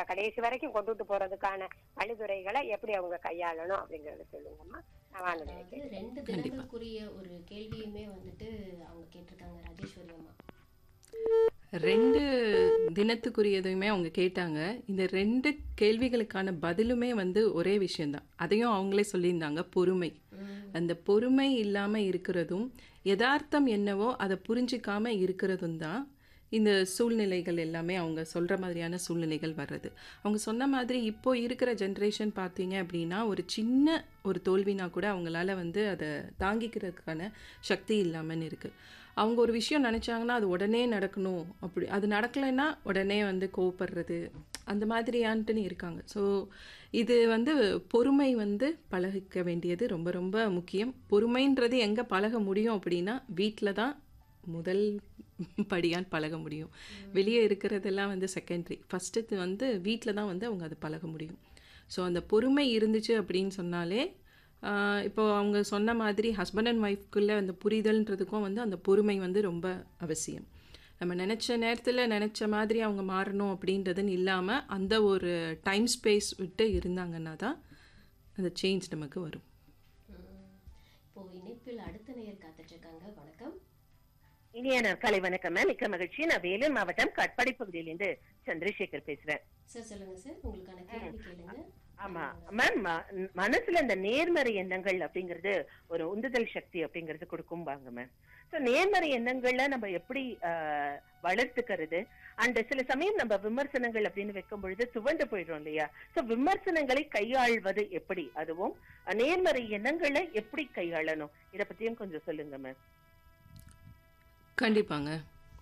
கடைசி வரைக்கும் கொண்டுட்டு போறதுக்கான வழிமுறைகளை எப்படி அவங்க கையாளணும் அப்படிங்கறத சொல்லுங்கம்மா. நான் வானொலியை அதாவது கேட்கிறேன். 2 கண்டிப்பா. தினங்களுக்குரிய ஒரு கேள்வியுமே வந்துட்டு அவங்க கேட்டிருக்காங்க ராஜேஸ்வரி அம்மா. 2 தினத்துக்குரியதையுமே அவங்க கேட்டாங்க. இந்த 2 கேள்விகளுக்கான பதிலுமே வந்து ஒரே விஷயம் தான். அதையும் அவங்களே சொல்லியிருந்தாங்க, பொறுமை. அந்த பொறுமை இல்லாம இருக்கிறதும், எதார்த்தம் என்னவோ அத புரிஞ்சுக்காம இருக்கிறதும் தான் இந்த சூழ்நிலைகள் எல்லாமே அவங்க சொல்ற மாதிரியான சூழ்நிலைகள் வர்றது. அவங்க சொன்ன மாதிரி இப்போ இருக்கிற ஜெனரேஷன் பார்த்தீங்க அப்படின்னா, ஒரு சின்ன ஒரு தோல்வினா கூட அவங்களால வந்து அத தாங்கிக்கிறதுக்கான சக்தி இல்லாமன்னு இருக்கு. அவங்க ஒரு விஷயம் நினைச்சாங்கன்னா, அது உடனே நடக்கணும். அப்படி அது நடக்கலைன்னா உடனே வந்து கோவப்படுறது. அந்த மாதிரியான்ட்டுன்னு இருக்காங்க. ஸோ இது வந்து பொறுமை வந்து பழகிக்க வேண்டியது ரொம்ப ரொம்ப முக்கியம். பொறுமைன்றது எங்க பழக முடியும் அப்படின்னா, வீட்ல தான் முதல் படியான் பழக முடியும். வெளியே இருக்கிறதெல்லாம் வந்து செகண்டரி. ஃபர்ஸ்ட்டு வந்து வீட்ல தான் வந்து அவங்க அது பழக முடியும். ஸோ அந்த பொறுமை இருந்துச்சு அப்படின்னு சொன்னாலே, இப்போ அவங்க சொன்ன மாதிரி ஹஸ்பண்ட் அண்ட் ஒய்ஃப்குள்ள அந்த புரிதல்ன்றதுக்கும் வந்து அந்த பொறுமை வந்து ரொம்ப அவசியம். நம்ம நினச்ச நேரத்தில் நினச்ச மாதிரி அவங்க மாறணும் அப்படின்றதுன்னு இல்லாமல், அந்த ஒரு டைம் ஸ்பேஸ் விட்டு இருந்தாங்கன்னா தான் அந்த சேஞ்ச் நமக்கு வரும். இப்போ இணைப்பில் அடுத்த நேயர் காத்துட்டு இருக்காங்க. வணக்கம். இனிய நற்காலை வணக்கம் மேம். மிக்க மகிழ்ச்சி. நான் வேலூர் மாவட்டம் கட்பாடி பகுதியிலிருந்து சந்திரசேகர் பேசுறேன். சார் சொல்லுங்க சார், உங்களுக்கான கேள்வி கேளுங்க. ஆமா மேம், மனசுல இந்த நேர்மறை எண்ணங்கள் அப்படிங்கிறது ஒரு உந்துதல் சக்தி அப்படிங்கறது கொடுக்கும்பாங்க மேம். சோ நேர்மறை எண்ணங்கள்ல நம்ம எப்படி வளர்த்துக்கிறது, அண்ட் சில சமயம் நம்ம விமர்சனங்கள் அப்படின்னு வைக்கும் பொழுது துவண்டு போயிடுறோம் இல்லையா? சோ விமர்சனங்களை கையாள்வது எப்படி, அதுவும் நேர்மறை எண்ணங்களை எப்படி கையாளணும், இத பத்தியும் கொஞ்சம் சொல்லுங்க மேம். கண்டிப்பாங்க.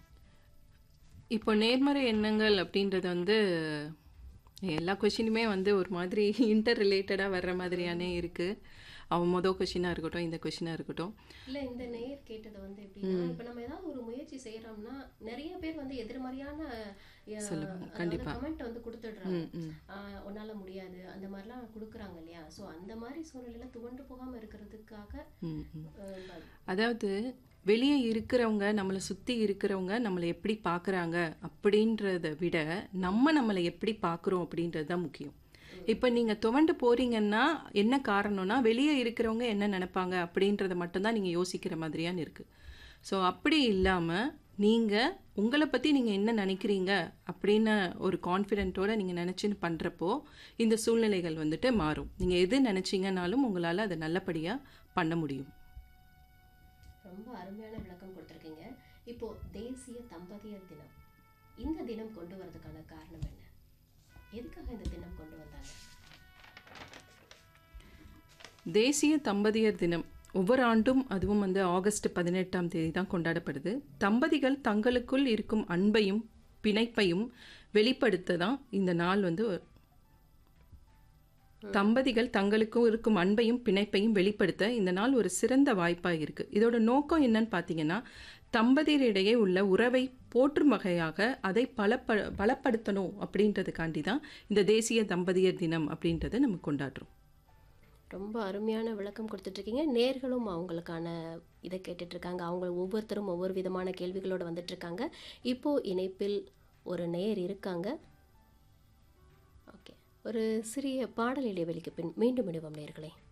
இப்போ நேர்மறை எண்ணங்கள் அப்படின்றது வந்து எல்லா கொஷினுமே வந்து ஒரு மாதிரி இன்டர் ரிலேட்டடாக வர்ற மாதிரியானே இருக்குது. அவன் மொதல் கொஷினாக இருக்கட்டும், இந்த கொஷினாக இருக்கட்டும். இல்லை, இந்த நேயர் கேட்டது வந்து எப்படின்னா, இப்போ நம்ம ஏதாவது ஒரு முயற்சி செய்கிறோம்னா நிறைய பேர் வந்து எதிர்மறையான கமெண்ட் வந்து கொடுத்துடுறாங்க. உன்னால முடியாது அந்த மாதிரிலாம் கொடுக்குறாங்க இல்லையா? ஸோ அந்த மாதிரி சூழ்நிலையில துவண்டு போகாமல் இருக்கிறதுக்காக அதாவது வெளியே இருக்கிறவங்க, நம்மளை சுற்றி இருக்கிறவங்க நம்மளை எப்படி பார்க்குறாங்க அப்படின்றத விட நம்மளை எப்படி பார்க்குறோம் அப்படின்றது தான் முக்கியம். இப்போ நீங்கள் துவண்டு போகிறீங்கன்னா என்ன காரணம்னா, வெளியே இருக்கிறவங்க என்ன நினைப்பாங்க அப்படின்றத மட்டும்தான் நீங்கள் யோசிக்கிற மாதிரியான்னு இருக்குது. ஸோ அப்படி இல்லாமல் நீங்கள் உங்களை பற்றி நீங்கள் என்ன நினைக்கிறீங்க அப்படின்னு ஒரு கான்ஃபிடென்ட்டோடு நீங்கள் நினச்சின்னு பண்ணுறப்போ இந்த சூழ்நிலைகள் வந்துட்டு மாறும். நீங்கள் எது நினச்சிங்கனாலும் உங்களால் அதை நல்லபடியாக பண்ண முடியும். ரொம்ப அருமையான விளக்கம் கொடுத்துருக்கீங்க. இப்போ தேசிய தம்பதியர் தினம், இந்த தினம் கொண்டு வரதுக்கான காரணம் என்ன? எதுக்காக இந்த தினம் கொண்டு வந்தாங்க? தேசிய தம்பதியர் தினம் ஒவ்வொரு ஆண்டும் அதுவும் வந்து ஆகஸ்ட் 18ஆம் தேதி தான் கொண்டாடப்படுது. தம்பதிகள் தங்களுக்குள் இருக்கும் அன்பையும் பிணைப்பையும் வெளிப்படுத்த தான் இந்த நாள் வந்து தம்பதிகள் தங்களுக்கும் இருக்கும் அன்பையும் பிணைப்பையும் வெளிப்படுத்த இந்த நாள் ஒரு சிறந்த வாய்ப்பாக இருக்குது. இதோட நோக்கம் என்னன்னு பார்த்தீங்கன்னா, தம்பதியரிடையே உள்ள உறவை போற்றும் வகையாக அதை பலப்படுத்தணும் அப்படின்றதுக்காண்டி தான் இந்த தேசிய தம்பதியர் தினம் அப்படின்றத நம்ம கொண்டாடுறோம். ரொம்ப அருமையான விளக்கம் கொடுத்துட்ருக்கீங்க. நேர்களும் அவங்களுக்கான இதை கேட்டுட்ருக்காங்க. அவங்க ஒவ்வொருத்தரும் ஒவ்வொரு விதமான கேள்விகளோடு வந்துட்டுருக்காங்க. இப்போது இணைப்பில் ஒரு நேயர் இருக்காங்க. ஓகே, ஒரு சிறிய பாடல் இடைவெளிக்கு பின் மீண்டும் இணைவோம் நேயர்களே.